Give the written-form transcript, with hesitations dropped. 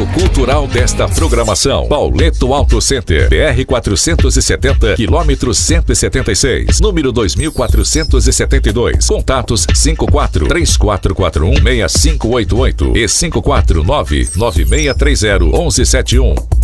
cultural desta programação. Pauleto Auto Center, BR 470, quilômetro 176, número 2472. Contatos 54-3441-6588 e 549-9630-1171.